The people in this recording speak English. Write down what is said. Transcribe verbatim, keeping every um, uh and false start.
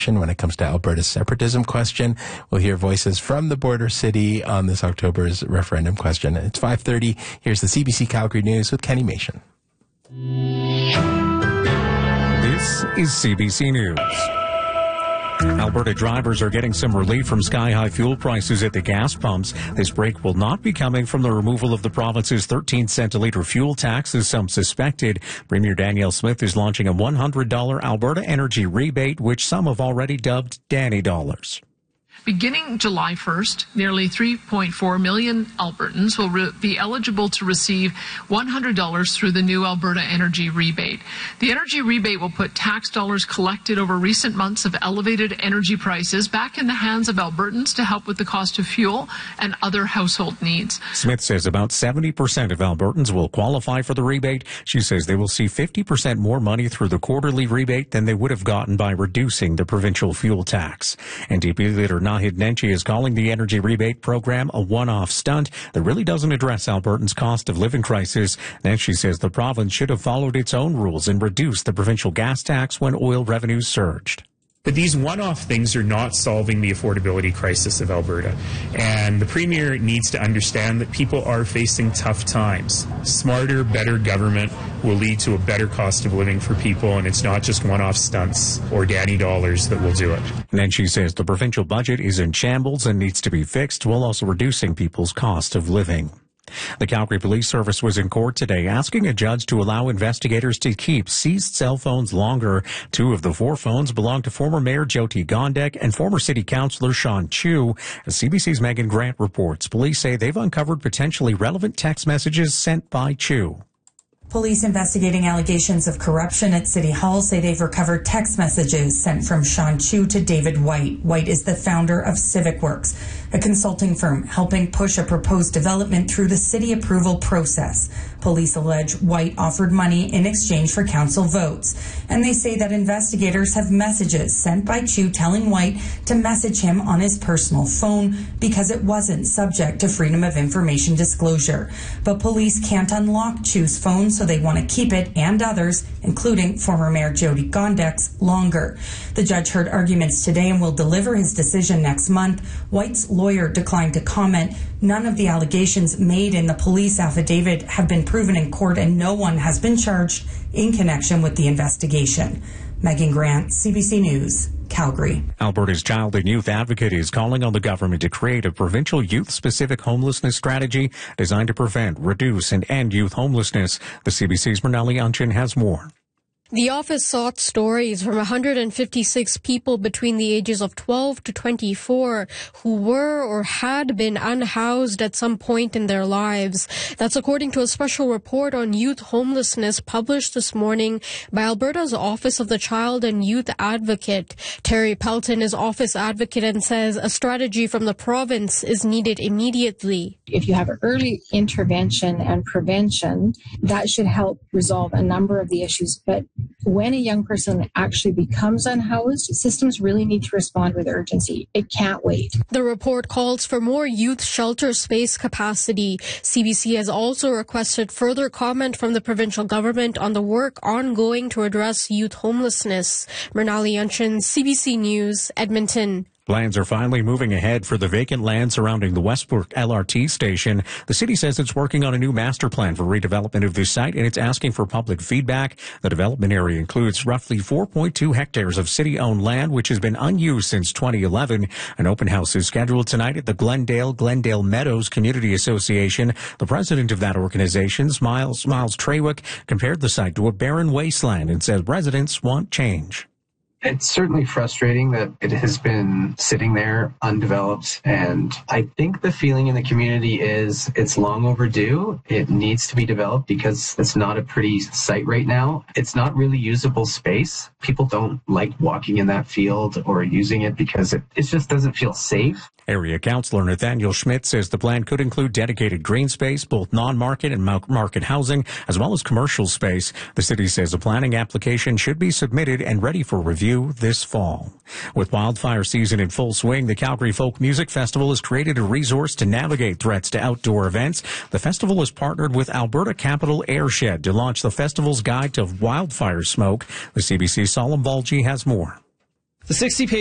when it comes to Alberta's separatism question. We'll hear voices from the border city on this October's referendum question. It's five thirty. Here's the C B C Calgary News with Kenny Mason. This is C B C News. Alberta drivers are getting some relief from sky-high fuel prices at the gas pumps. This break will not be coming from the removal of the province's thirteen cent a litre fuel tax, as some suspected. Premier Danielle Smith is launching a one hundred dollars Alberta Energy rebate, which some have already dubbed Danny Dollars. Beginning July first, nearly three point four million Albertans will re- be eligible to receive one hundred dollars through the new Alberta Energy Rebate. The Energy Rebate will put tax dollars collected over recent months of elevated energy prices back in the hands of Albertans to help with the cost of fuel and other household needs. Smith says about seventy percent of Albertans will qualify for the rebate. She says they will see fifty percent more money through the quarterly rebate than they would have gotten by reducing the provincial fuel tax. N D P leader Naheed Nenshi is calling the energy rebate program a one-off stunt that really doesn't address Albertans' cost of living crisis. Nenshi says the province should have followed its own rules and reduced the provincial gas tax when oil revenues surged. But these one-off things are not solving the affordability crisis of Alberta. And the Premier needs to understand that people are facing tough times. Smarter, better government will lead to a better cost of living for people, and it's not just one-off stunts or daddy dollars that will do it. And then she says the provincial budget is in shambles and needs to be fixed, while also reducing people's cost of living. The Calgary Police Service was in court today asking a judge to allow investigators to keep seized cell phones longer. Two of the four phones belong to former Mayor Jyoti Gondek and former City Councillor Sean Chew. As C B C's Megan Grant reports, police say they've uncovered potentially relevant text messages sent by Chew. Police investigating allegations of corruption at City Hall say they've recovered text messages sent from Sean Chew to David White. White is the founder of CivicWorks, a consulting firm helping push a proposed development through the city approval process. Police allege White offered money in exchange for council votes. And they say that investigators have messages sent by Chew telling White to message him on his personal phone because it wasn't subject to Freedom of Information disclosure. But police can't unlock Chew's phone, so they want to keep it and others, including former Mayor Jyoti Gondek's, longer. The judge heard arguments today and will deliver his decision next month. White's lawyer declined to comment. None of the allegations made in the police affidavit have been proven in court, and no one has been charged in connection with the investigation. Megan Grant, C B C News, Calgary. Alberta's Child and Youth Advocate is calling on the government to create a provincial youth-specific homelessness strategy designed to prevent, reduce, and end youth homelessness. The C B C's Mernali Unchin has more. The office sought stories from one hundred fifty-six people between the ages of twelve to twenty-four who were or had been unhoused at some point in their lives. That's according to a special report on youth homelessness published this morning by Alberta's Office of the Child and Youth Advocate. Terry Pelton is office advocate and says a strategy from the province is needed immediately. If you have early intervention and prevention, that should help resolve a number of the issues. But when a young person actually becomes unhoused, systems really need to respond with urgency. It can't wait. The report calls for more youth shelter space capacity. C B C has also requested further comment from the provincial government on the work ongoing to address youth homelessness. Mernali Unchin, C B C News, Edmonton. Plans are finally moving ahead for the vacant land surrounding the Westbrook L R T station. The city says it's working on a new master plan for redevelopment of this site, and it's asking for public feedback. The development area includes roughly four point two hectares of city-owned land, which has been unused since twenty eleven. An open house is scheduled tonight at the Glendale Glendale Meadows Community Association. The president of that organization, Miles, Miles Trawick, compared the site to a barren wasteland and said residents want change. It's certainly frustrating that it has been sitting there undeveloped, and I think the feeling in the community is it's long overdue. It needs to be developed because it's not a pretty site right now. It's not really usable space. People don't like walking in that field or using it because it, it just doesn't feel safe. Area Councillor Nathaniel Schmidt says the plan could include dedicated green space, both non-market and market housing, as well as commercial space. The city says a planning application should be submitted and ready for review this fall. With wildfire season in full swing, the Calgary Folk Music Festival has created a resource to navigate threats to outdoor events. The festival has partnered with Alberta Capital Airshed to launch the festival's guide to wildfire smoke. The C B C's Solemn Volge has more. The sixty page